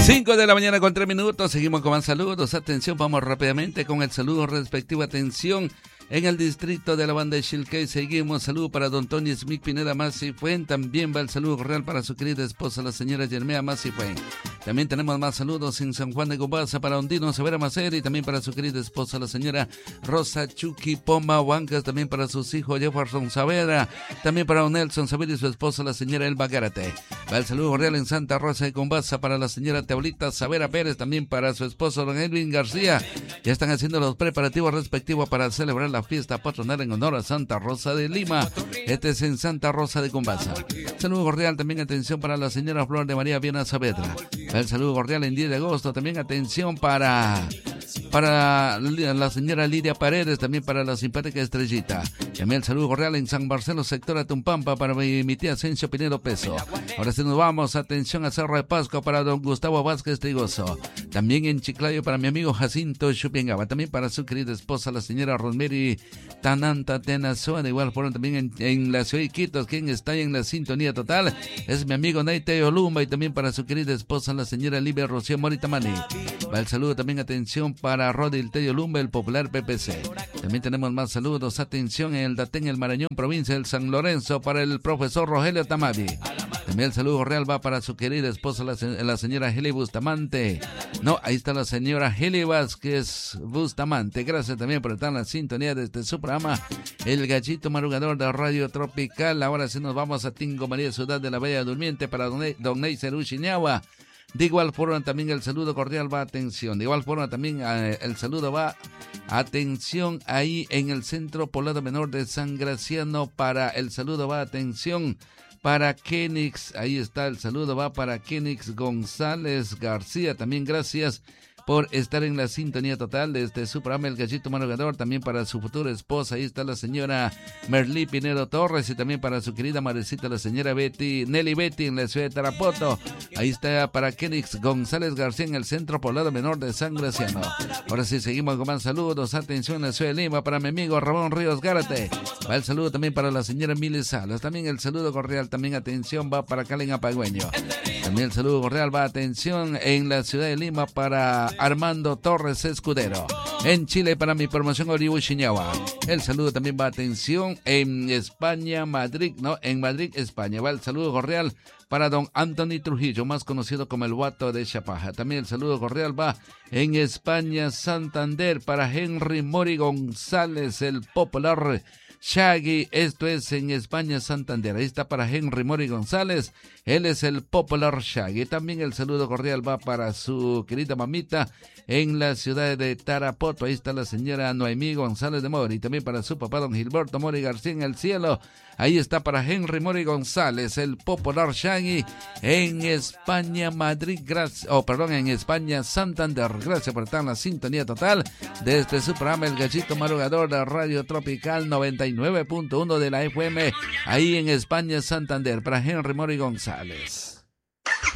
5 de la mañana con 3 minutos, seguimos con más saludos. Atención, vamos rápidamente con el saludo respectivo. Atención, en el distrito de la banda de Chilcay seguimos. Saludo para don Tony Smith Pineda Masifuen. También va el saludo cordial para su querida esposa, la señora Yermea Masifuen. También tenemos más saludos en San Juan de Gombaza para Ondino Severa Macer y también para su querida esposa, la señora Rosa Chucky Poma Huancas. También para sus hijos Jefferson Saavedra. También para don Nelson Saavedra y su esposa, la señora Elba Gárate. Va el saludo cordial en Santa Rosa de Gombaza para la señora Teolita Saavedra Pérez. También para su esposo, don Edwin García. Ya están haciendo los preparativos respectivos para celebrar la fiesta patronal en honor a Santa Rosa de Lima. Este es en Santa Rosa de Gombaza. Saludo cordial también, atención para la señora Flor de María Viana Saavedra. El saludo cordial en 10 de agosto. También atención para la señora Lidia Paredes, también para la simpática Estrellita. También el saludo cordial en San Marcelo, sector Atumpampa, para mi tía Asensio Pinedo Peso. Ahora sí nos vamos, atención a Cerro de Pascua para don Gustavo Vázquez Trigoso. También en Chiclayo para mi amigo Jacinto Chupiengaba. También para su querida esposa, la señora Rosemary Tananta Tenazoa. De igual forma también en la ciudad de Iquitos, quien está en la sintonía total es mi amigo Naite Olumba. Y también para su querida esposa, la señora Livia Rocío Moritamani. Va el saludo también, atención para Rodil Tello Lumba, el popular PPC. También tenemos más saludos, atención en el Datén, el Marañón, provincia del San Lorenzo, para el profesor Rogelio Tamavi. También el saludo real va para su querida esposa, la señora Heli Bustamante. No, ahí está la señora Heli Vázquez Bustamante. Gracias también por estar en la sintonía de este su programa, El Gallito Madrugador de Radio Tropical. Ahora sí nos vamos a Tingo María, Ciudad de la Bella Durmiente, para don Neiser Uchiñahua. De igual forma también el saludo cordial va, atención. De igual forma también el saludo va, atención, ahí en el Centro Poblado Menor de San Graciano. Para el saludo va, atención, para Kenix. Ahí está el saludo va para Kenix González García. También gracias por estar en la sintonía total de este su programa, El Gallito Madrugador. También para su futura esposa, ahí está la señora Merlí Pinedo Torres. Y también para su querida madrecita, la señora Nelly Betty, en la ciudad de Tarapoto. Ahí está para Kenix González García, en el Centro Poblado Menor de San Graciano. Ahora sí, seguimos con más saludos. Atención, en la ciudad de Lima, para mi amigo Ramón Ríos Gárate. Va el saludo también para la señora Mili Salas. También el saludo cordial, también atención, va para Calen Apagüeño. También el saludo cordial va, atención, en la ciudad de Lima, para Armando Torres Escudero. En Chile, para mi promoción Oribu Chiñahua. El saludo también va, atención, en España, Madrid, no, en Madrid, España. Va el saludo cordial para don Anthony Trujillo, más conocido como el Guato de Chapaja. También el saludo cordial va en España, Santander, para Henry Mori González, el popular Shaggy. Esto es en España, Santander. Ahí está para Henry Mori González. Él es el popular Shaggy. También el saludo cordial va para su querida mamita en la ciudad de Tarapoto. Ahí está la señora Noemí González de Mori. También para su papá, don Gilberto Mori García, en el cielo. Ahí está para Henry Mori González, el popular Shaggy, en España, Madrid, en España, Santander. Gracias por estar en la sintonía total de este su programa, El Gallito Madrugador de Radio Tropical 99.1 de la FM, ahí en España, Santander, para Henry Mori González.